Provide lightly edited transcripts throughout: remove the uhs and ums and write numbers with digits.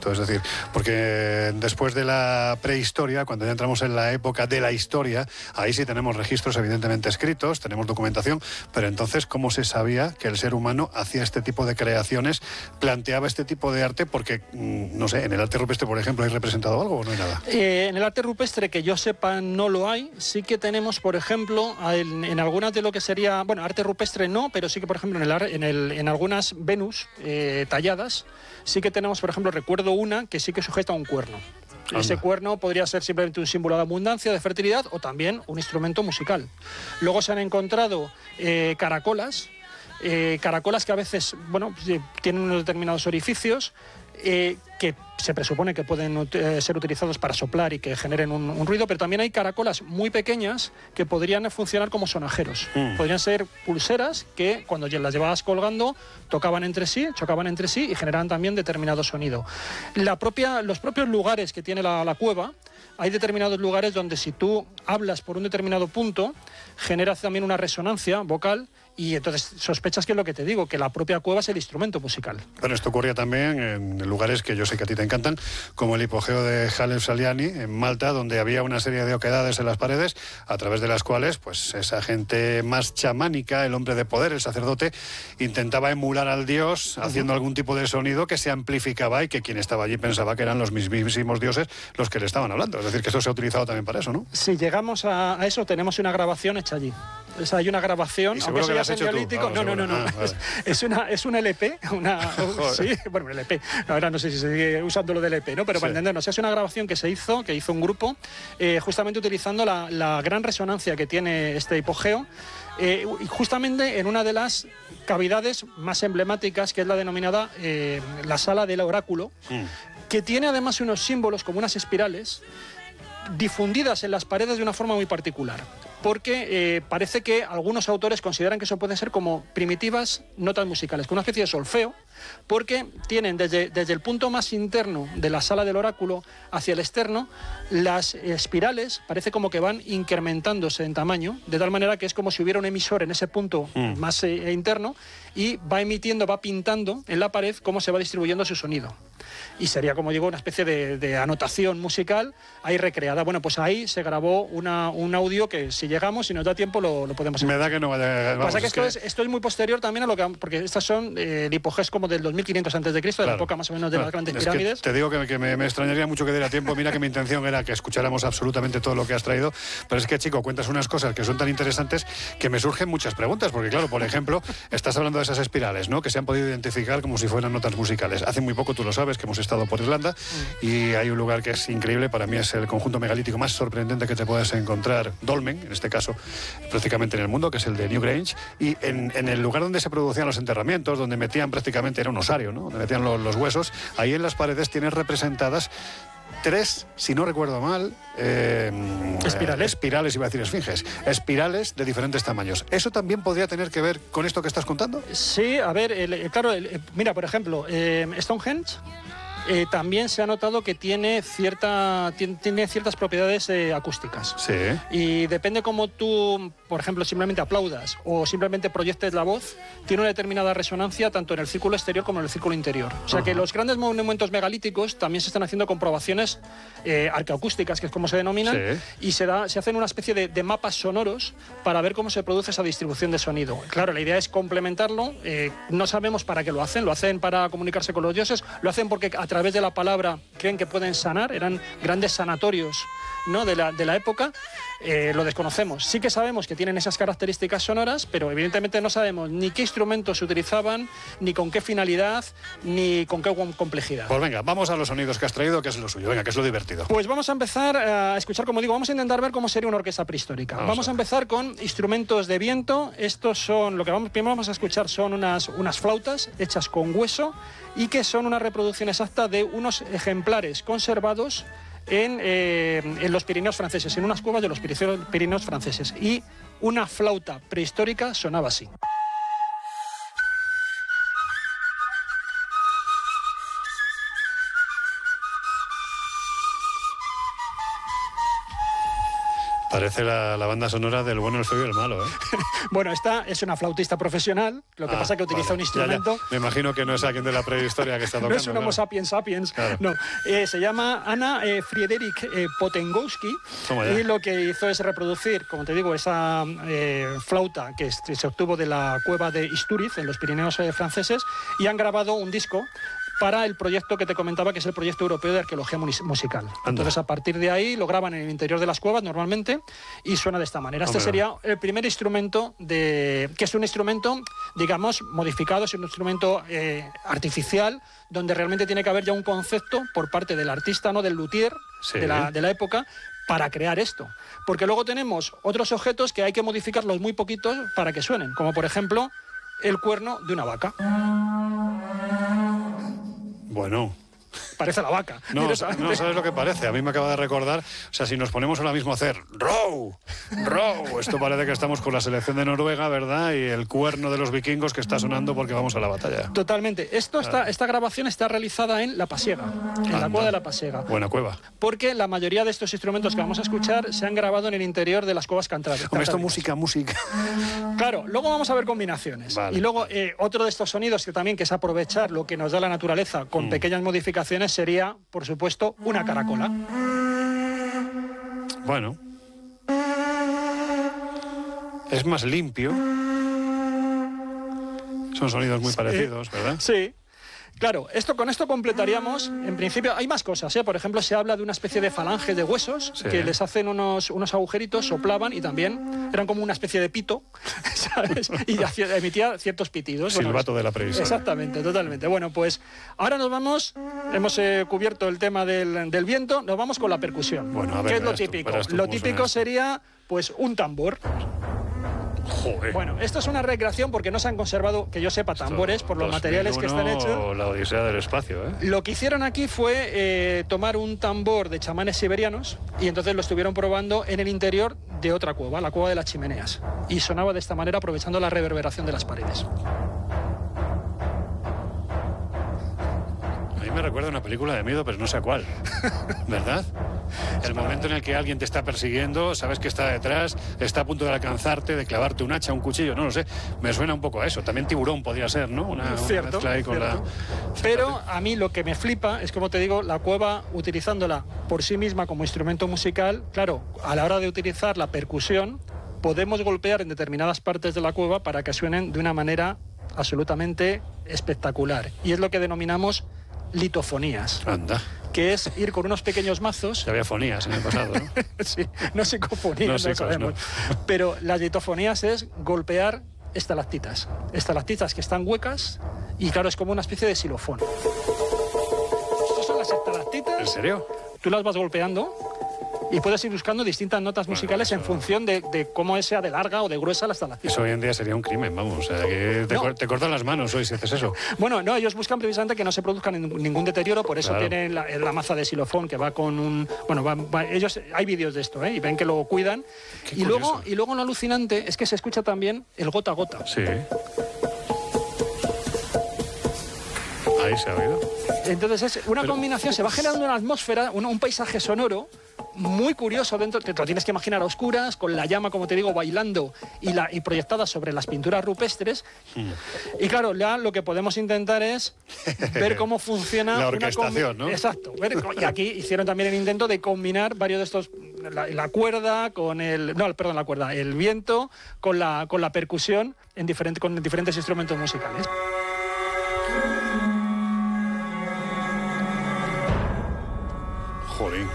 esto? Es decir, porque después de la prehistoria, cuando ya entramos en la época de la historia, ahí sí tenemos registros evidentemente escritos, tenemos documentación, pero entonces, ¿cómo se sabía que el ser humano hacía este tipo de creaciones, planteaba este tipo de arte? Porque, no sé, en el arte rupestre, por ejemplo, ¿hay representado algo o no hay nada? En el arte rupestre, que yo sepa, no lo hay. Sí que tenemos, por ejemplo, en algunas de lo que sería, bueno, arte rupestre no, pero sí que, por ejemplo, en algunas Venus talladas, sí que tenemos, por ejemplo, recuerdo una que sí que sujeta un cuerno. Anda. Ese cuerno podría ser simplemente un símbolo de abundancia, de fertilidad, o también un instrumento musical. Luego se han encontrado caracolas que a veces, bueno, tienen unos determinados orificios que se presupone que pueden ser utilizados para soplar y que generen un ruido, pero también hay caracolas muy pequeñas que podrían funcionar como sonajeros. Podrían ser pulseras que cuando las llevabas colgando chocaban entre sí y generaban también determinado sonido. Los propios lugares que tiene la cueva, hay determinados lugares donde si tú hablas por un determinado punto, generas también una resonancia vocal. Y entonces sospechas que es lo que te digo, que la propia cueva es el instrumento musical. Pero esto ocurría también en lugares que yo sé que a ti te encantan, como el hipogeo de Halef Saliani, en Malta, donde había una serie de oquedades en las paredes, a través de las cuales pues esa gente más chamánica, el hombre de poder, el sacerdote, intentaba emular al dios haciendo algún tipo de sonido que se amplificaba y que quien estaba allí pensaba que eran los mismísimos dioses los que le estaban hablando. Es decir, que esto se ha utilizado también para eso, ¿no? Si llegamos a eso, tenemos una grabación hecha allí. O sea, hay una grabación, aunque sea neolítico. No. Vale. Es un LP, sí, bueno, un LP. Ahora no sé si se sigue usando lo del LP, ¿no? Pero para entendernos, es una grabación que hizo un grupo, justamente utilizando la gran resonancia que tiene este hipogeo, y justamente en una de las cavidades más emblemáticas, que es la denominada la sala del oráculo, que tiene además unos símbolos como unas espirales difundidas en las paredes de una forma muy particular. Porque parece que algunos autores consideran que eso puede ser como primitivas notas musicales, como una especie de solfeo, porque tienen desde el punto más interno de la sala del oráculo hacia el externo, las espirales parece como que van incrementándose en tamaño, de tal manera que es como si hubiera un emisor en ese punto más interno y va pintando en la pared cómo se va distribuyendo su sonido. Y sería, como digo, una especie de anotación musical ahí recreada. Bueno, pues ahí se grabó un audio que si llegamos, si nos da tiempo, lo podemos hacer. Me da que no vaya. Pasa que esto es muy posterior también a lo que... Porque estas son hipogeos como del 2500 a.C., de la época más o menos de las grandes pirámides. Te digo que me extrañaría mucho que diera tiempo. Mira que mi intención era que escucháramos absolutamente todo lo que has traído. Pero es que, chico, cuentas unas cosas que son tan interesantes que me surgen muchas preguntas. Porque, claro, por ejemplo, estás hablando de esas espirales, ¿no? Que se han podido identificar como si fueran notas musicales. Hace muy poco, tú lo sabes, que hemos estado por Irlanda y hay un lugar que es increíble. Para mí es el conjunto megalítico más sorprendente que te puedes encontrar, Dolmen, en este caso, prácticamente en el mundo, que es el de Newgrange. Y en el lugar donde se producían los enterramientos, donde metían prácticamente, era un osario, ¿no? Donde metían los huesos, ahí en las paredes tienes representadas 3, si no recuerdo mal, espirales, iba a decir esfinges, espirales de diferentes tamaños. ¿Eso también podría tener que ver con esto que estás contando? Sí, a ver, mira, por ejemplo, Stonehenge también se ha notado que tiene ciertas propiedades acústicas. Sí. Y depende cómo tú, por ejemplo, simplemente aplaudas o simplemente proyectes la voz, tiene una determinada resonancia tanto en el círculo exterior como en el círculo interior. O sea que los grandes monumentos megalíticos también se están haciendo comprobaciones arqueoacústicas, que es como se denominan, y se hacen una especie de mapas sonoros para ver cómo se produce esa distribución de sonido. Claro, la idea es complementarlo. No sabemos para qué lo hacen para comunicarse con los dioses, lo hacen porque a través de la palabra creen que pueden sanar, eran grandes sanatorios, ¿no? de la época. Lo desconocemos. Sí que sabemos que tienen esas características sonoras, pero evidentemente no sabemos ni qué instrumentos se utilizaban, ni con qué finalidad, ni con qué complejidad. Pues venga, vamos a los sonidos que has traído, que es lo suyo, venga, que es lo divertido. Pues vamos a empezar a escuchar, como digo, vamos a intentar ver cómo sería una orquesta prehistórica. Vamos a empezar con instrumentos de viento. Estos son, primero vamos a escuchar son unas flautas hechas con hueso y que son una reproducción exacta de unos ejemplares conservados en los Pirineos franceses, en unas cuevas de los Pirineos franceses. Y una flauta prehistórica sonaba así. Parece la banda sonora del bueno, el feo y el malo, ¿eh? Bueno, esta es una flautista profesional, lo que pasa es que utiliza un instrumento... Ya. Me imagino que no es alguien de la prehistoria que está tocando. No es un Homo sapiens sapiens, claro. No. Se llama Anna Friederich Potengowski, y lo que hizo es reproducir, como te digo, esa flauta que se obtuvo de la cueva de Isturiz, en los Pirineos franceses, y han grabado un disco para el proyecto que te comentaba, que es el proyecto europeo de arqueología musical. Entonces, a partir de ahí, lo graban en el interior de las cuevas normalmente y suena de esta manera. Este sería el primer instrumento, que es un instrumento, digamos, modificado, es un instrumento artificial, donde realmente tiene que haber ya un concepto por parte del artista, ¿no?, del luthier, sí, de la época, para crear esto. Porque luego tenemos otros objetos que hay que modificarlos muy poquitos para que suenen, como por ejemplo el cuerno de una vaca. Bueno. Parece la vaca. No, ¿sabes lo que parece? A mí me acaba de recordar, o sea, si nos ponemos ahora mismo a hacer row, esto parece que estamos con la selección de Noruega, ¿verdad? Y el cuerno de los vikingos que está sonando porque vamos a la batalla. Totalmente. Esta grabación está realizada en La Pasiega, en la cueva de La Pasiega. Buena cueva. Porque la mayoría de estos instrumentos que vamos a escuchar se han grabado en el interior de las cuevas cantábricas. Hombre, esto música. Claro, luego vamos a ver combinaciones. Vale. Y luego otro de estos sonidos que también que es aprovechar lo que nos da la naturaleza con pequeñas modificaciones sería, por supuesto, una caracola. Bueno. Es más limpio. Son sonidos muy parecidos, ¿verdad? Sí. Claro, con esto completaríamos, en principio, hay más cosas, ¿eh? Por ejemplo, se habla de una especie de falange de huesos, sí, que les hacen unos agujeritos, soplaban y también eran como una especie de pito, ¿sabes? Y emitía ciertos pitidos. Silbato de la prehistoria. Exactamente, totalmente. Bueno, pues ahora nos vamos, hemos cubierto el tema del viento, nos vamos con la percusión. Bueno, a ver, ¿qué es lo típico? Lo típico sería, pues, un tambor. Joder. Bueno, esto es una recreación porque no se han conservado, que yo sepa, tambores por los materiales que están hechos. La odisea del espacio, ¿eh? Lo que hicieron aquí fue tomar un tambor de chamanes siberianos y entonces lo estuvieron probando en el interior de otra cueva, la cueva de las chimeneas. Y sonaba de esta manera aprovechando la reverberación de las paredes. A mí me recuerda una película de miedo, pero no sé a cuál. ¿Verdad? El momento en el que alguien te está persiguiendo, sabes que está detrás, está a punto de alcanzarte, de clavarte un hacha, un cuchillo, no lo sé. Me suena un poco a eso. También Tiburón podría ser, ¿no? Una mezcla ahí con la... Pero a mí lo que me flipa es, como te digo, la cueva, utilizándola por sí misma como instrumento musical, claro, a la hora de utilizar la percusión, podemos golpear en determinadas partes de la cueva para que suenen de una manera absolutamente espectacular. Y es lo que denominamos litofonías. Anda. Que es ir con unos pequeños mazos. Ya había fonías en el pasado, ¿no? Sí, no psicofonías, no sabemos. No. Pero las litofonías es golpear estalactitas. Estalactitas que están huecas y, claro, es como una especie de xilofón. Estas son las estalactitas. ¿En serio? Tú las vas golpeando y puedes ir buscando distintas notas musicales en función de cómo sea de larga o de gruesa la estalactita. Eso hoy en día sería un crimen, vamos. O sea, que te cortan las manos hoy si haces eso. Bueno, no, ellos buscan precisamente que no se produzca ningún deterioro, por eso tienen la maza de xilofón que va con un... Bueno, ellos hay vídeos de esto, ¿eh? Y ven que lo cuidan. Y luego lo alucinante es que se escucha también el gota a gota. Sí. Ahí se ha oído. Entonces es una combinación, se va generando una atmósfera, un paisaje sonoro muy curioso dentro, te lo tienes que imaginar a oscuras, con la llama, como te digo, bailando y proyectada sobre las pinturas rupestres. Y claro, ya lo que podemos intentar es ver cómo funciona la orquestación, ¿no? Exacto. Y aquí hicieron también el intento de combinar varios de estos, la cuerda con el viento con la percusión con diferentes instrumentos musicales. Jolín.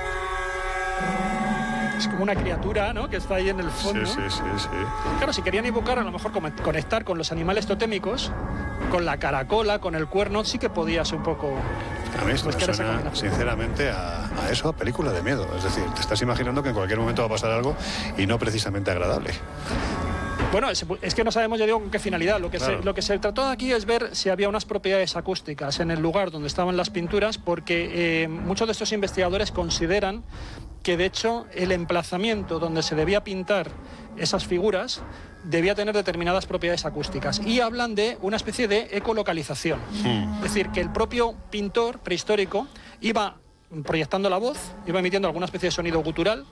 Es como una criatura, ¿no?, que está ahí en el fondo. Sí. Claro, si querían evocar, a lo mejor conectar con los animales totémicos, con la caracola, con el cuerno, sí que podías un poco... A mí esto me suena, sinceramente, a eso, a película de miedo. Es decir, te estás imaginando que en cualquier momento va a pasar algo y no precisamente agradable. Bueno, es que no sabemos, ya digo, con qué finalidad. Lo que se trató aquí es ver si había unas propiedades acústicas en el lugar donde estaban las pinturas, porque muchos de estos investigadores consideran que, de hecho, el emplazamiento donde se debía pintar esas figuras debía tener determinadas propiedades acústicas. Y hablan de una especie de ecolocalización. Es decir, que el propio pintor prehistórico iba proyectando la voz, iba emitiendo alguna especie de sonido gutural,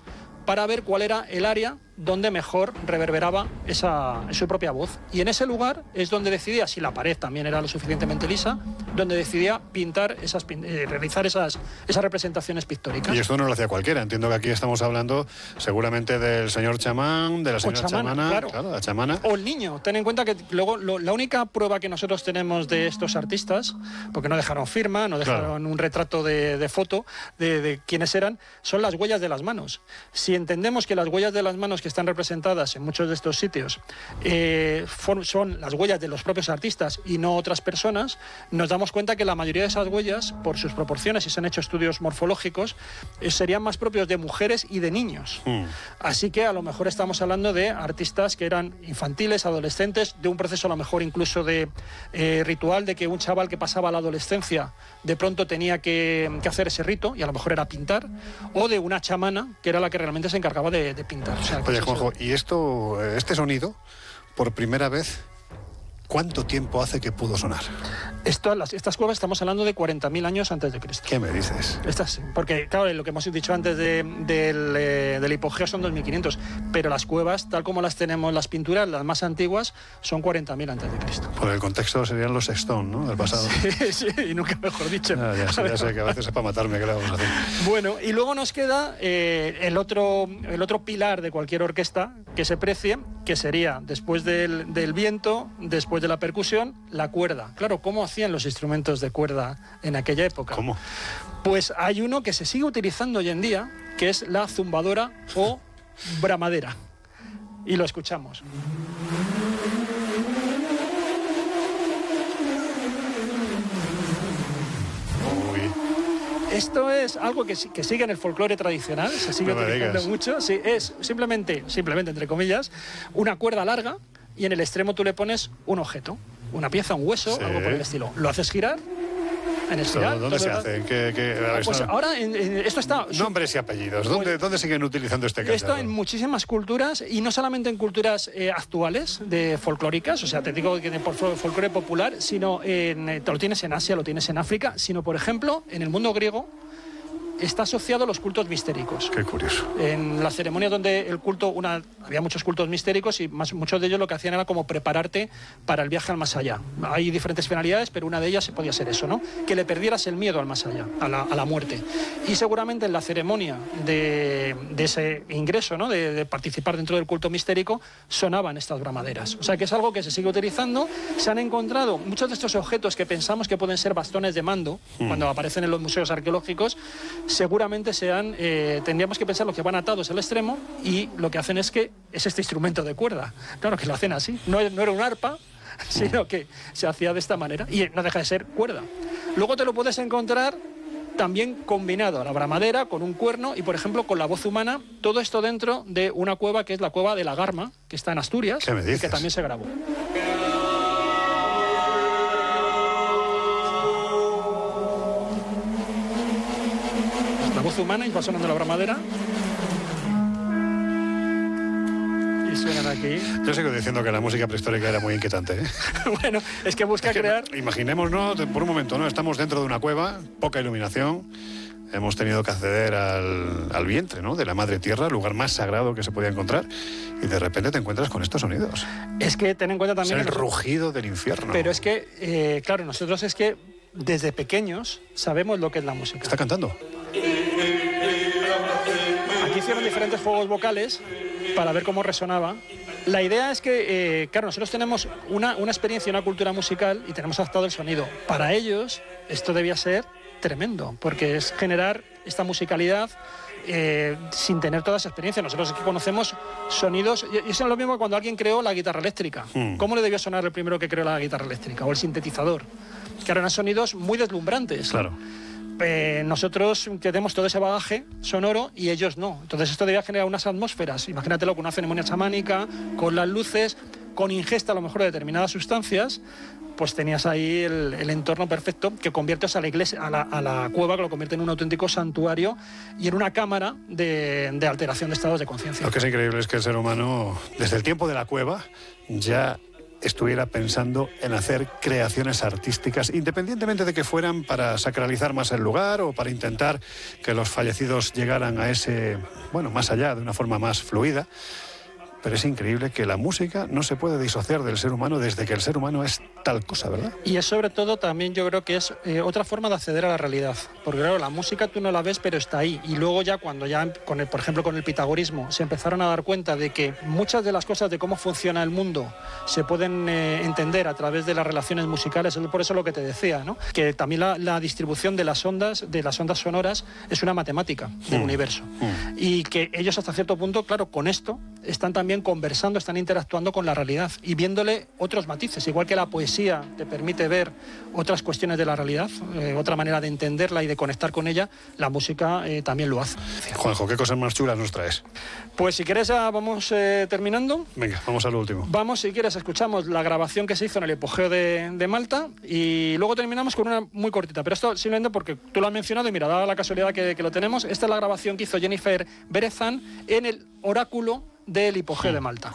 para ver cuál era el área donde mejor reverberaba su propia voz. Y en ese lugar es donde decidía, si la pared también era lo suficientemente lisa, donde decidía realizar esas representaciones pictóricas. Y esto no lo hacía cualquiera. Entiendo que aquí estamos hablando seguramente del señor chamán, de la señora chamana, claro, la chamana. O el niño. Ten en cuenta que luego la única prueba que nosotros tenemos de estos artistas, porque no dejaron firma, no dejaron un retrato de foto de quiénes eran, son las huellas de las manos. Si entendemos que las huellas de las manos que están representadas en muchos de estos sitios son las huellas de los propios artistas y no otras personas, nos damos cuenta que la mayoría de esas huellas, por sus proporciones, y se han hecho estudios morfológicos, serían más propios de mujeres y de niños. Así que a lo mejor estamos hablando de artistas que eran infantiles, adolescentes, de un proceso a lo mejor incluso de ritual, de que un chaval que pasaba la adolescencia de pronto tenía que hacer ese rito, y a lo mejor era pintar, o de una chamana, que era la que realmente se encargaba de pintar. O sea, oye, Juanjo, ¿y este sonido, por primera vez, cuánto tiempo hace que pudo sonar? Estas cuevas estamos hablando de 40.000 años antes de Cristo. ¿Qué me dices? Estas, porque claro, lo que hemos dicho antes del hipogeo son 2.500, pero las cuevas, tal como las tenemos, las pinturas, las más antiguas, son 40.000 antes de Cristo. Por el contexto serían los Stone, ¿no?, del pasado. Sí, y nunca mejor dicho. Ya sé que a veces es para matarme, que le vamos a hacer. Bueno, y luego nos queda el otro pilar de cualquier orquesta que se precie, que sería, después del viento, después de la percusión, la cuerda. Claro, ¿cómo hacían los instrumentos de cuerda en aquella época? ¿Cómo? Pues hay uno que se sigue utilizando hoy en día, que es la zumbadora o bramadera. Y lo escuchamos. Esto es algo que sigue en el folclore tradicional, se sigue utilizando mucho. Sí, es simplemente, entre comillas, una cuerda larga y en el extremo tú le pones un objeto, una pieza, un hueso, algo por el estilo. Lo haces girar. En espiral. ¿Dónde se hace? Pues ahora esto está... Nombres y apellidos. ¿Dónde siguen utilizando este caso? Esto en muchísimas culturas, y no solamente en culturas actuales, de folclóricas, o sea, te digo que de folclore popular, sino lo tienes en Asia, lo tienes en África, sino, por ejemplo, en el mundo griego está asociado a los cultos mistéricos. Qué curioso. En las ceremonias donde el culto, había muchos cultos mistéricos, y muchos de ellos lo que hacían era como prepararte para el viaje al más allá. Hay diferentes finalidades, pero una de ellas podía ser eso, ¿no? Que le perdieras el miedo al más allá, a la muerte. Y seguramente en la ceremonia de ese ingreso, ¿no?, de participar dentro del culto mistérico, sonaban estas bramaderas. O sea, que es algo que se sigue utilizando. Se han encontrado muchos de estos objetos que pensamos que pueden ser bastones de mando, cuando aparecen en los museos arqueológicos, seguramente tendríamos que pensar los que van atados al extremo, y lo que hacen es este instrumento de cuerda. Claro que lo hacen así, no era un arpa, sino que se hacía de esta manera, y no deja de ser cuerda. Luego te lo puedes encontrar también combinado a la bramadera con un cuerno y, por ejemplo, con la voz humana, todo esto dentro de una cueva que es la cueva de la Garma, que está en Asturias, y que también se grabó. Voz humana, y va sonando la bramadera y suenan aquí. Yo sigo diciendo que la música prehistórica era muy inquietante, ¿eh? Bueno, es que busca crear... Imaginémonos, por un momento, ¿no? Estamos dentro de una cueva, poca iluminación, hemos tenido que acceder al vientre, ¿no?, de la madre tierra, el lugar más sagrado que se podía encontrar, y de repente te encuentras con estos sonidos. Es que ten en cuenta también... Es el rugido del infierno. Pero es que, claro, nosotros desde pequeños sabemos lo que es la música. ¿Está cantando? Aquí hicieron diferentes juegos vocales para ver cómo resonaba. La idea es que, claro, nosotros tenemos una experiencia, una cultura musical, y tenemos adaptado el sonido. Para ellos esto debía ser tremendo, porque es generar esta musicalidad sin tener toda esa experiencia. Nosotros aquí conocemos sonidos, y eso es lo mismo que cuando alguien creó la guitarra eléctrica. ¿Cómo le debió sonar el primero que creó la guitarra eléctrica? O el sintetizador, que eran sonidos muy deslumbrantes. Claro. Nosotros tenemos todo ese bagaje sonoro y ellos no. Entonces esto debía generar unas atmósferas. Imagínatelo con una ceremonia chamánica, con las luces, con ingesta a lo mejor de determinadas sustancias, pues tenías ahí el entorno perfecto que conviertes a la iglesia, a la cueva, que lo convierte en un auténtico santuario y en una cámara de alteración de estados de conciencia. Lo que es increíble es que el ser humano, desde el tiempo de la cueva, ya estuviera pensando en hacer creaciones artísticas, independientemente de que fueran para sacralizar más el lugar o para intentar que los fallecidos llegaran a ese, bueno, más allá, de una forma más fluida. Pero es increíble que la música no se puede disociar del ser humano desde que el ser humano es tal cosa, ¿verdad? Y es sobre todo también yo creo que es otra forma de acceder a la realidad. Porque claro, la música tú no la ves, pero está ahí. Y luego ya cuando ya, por ejemplo, con el pitagorismo, se empezaron a dar cuenta de que muchas de las cosas de cómo funciona el mundo se pueden entender a través de las relaciones musicales. Es por eso lo que te decía, ¿no? Que también la distribución de las ondas sonoras es una matemática del universo. Y que ellos hasta cierto punto, claro, con esto están también conversando, están interactuando con la realidad y viéndole otros matices, igual que la poesía te permite ver otras cuestiones de la realidad, otra manera de entenderla y de conectar con ella, la música también lo hace. Juanjo, ¿qué cosas más chulas nos traes? Pues si quieres ya vamos terminando. Venga, vamos al último. Vamos, si quieres, escuchamos la grabación que se hizo en el hipogeo de Malta y luego terminamos con una muy cortita, pero esto simplemente porque tú lo has mencionado y mira, dada la casualidad que lo tenemos, esta es la grabación que hizo Jennifer Berezan en el oráculo del hipogeo de Malta.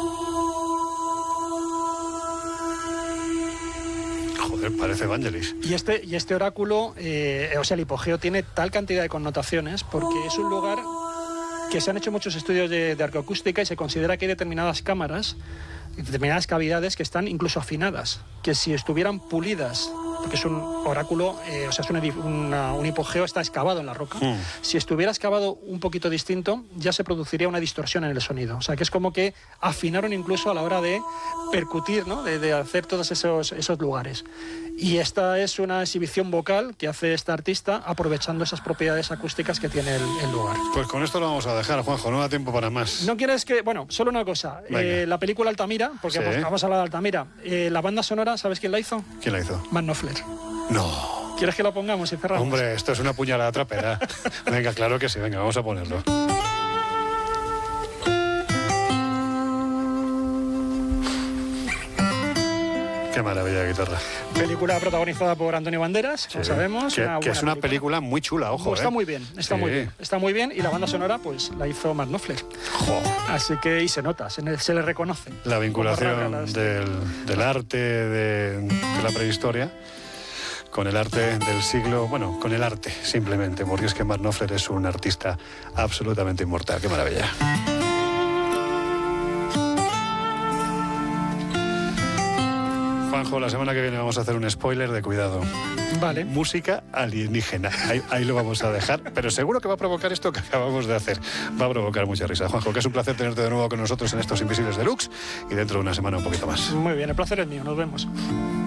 Joder, parece Vangelis. Y este oráculo, o sea, el hipogeo tiene tal cantidad de connotaciones porque es un lugar que se han hecho muchos estudios de arqueoacústica y se considera que hay determinadas cámaras, determinadas cavidades que están incluso afinadas, que si estuvieran pulidas, porque es un oráculo, o sea, es un hipogeo, está excavado en la roca. Si estuviera excavado un poquito distinto, ya se produciría una distorsión en el sonido. O sea, que es como que afinaron incluso a la hora de percutir, ¿no? De hacer todos esos lugares. Y esta es una exhibición vocal que hace esta artista aprovechando esas propiedades acústicas que tiene el lugar. Pues con esto lo vamos a dejar, Juanjo, no da tiempo para más. ¿No quieres que...? Bueno, solo una cosa. La película Altamira, porque sí, vamos a hablar de Altamira. La banda sonora, ¿sabes quién la hizo? ¿Quién la hizo? Mark Knopfler. No. ¿Quieres que la pongamos y cerramos? Hombre, esto es una puñalada trapera. Venga, claro que sí, venga, vamos a ponerlo. Qué maravilla de guitarra. Película protagonizada por Antonio Banderas, como sabemos. Que es una película muy chula, ojo. Está muy bien, está muy bien. Está muy bien y la banda sonora pues la hizo Mark Knopfler. Así que, y se nota, se le reconoce. La vinculación del arte de la prehistoria con el arte del siglo, bueno, con el arte simplemente, porque es que Mark Knopfler es un artista absolutamente inmortal. Qué maravilla. Juanjo, la semana que viene vamos a hacer un spoiler de cuidado. Vale. Música alienígena. Ahí lo vamos a dejar, pero seguro que va a provocar esto que acabamos de hacer. Va a provocar mucha risa. Juanjo, que es un placer tenerte de nuevo con nosotros en estos Invisibles Deluxe y dentro de una semana un poquito más. Muy bien, el placer es mío. Nos vemos.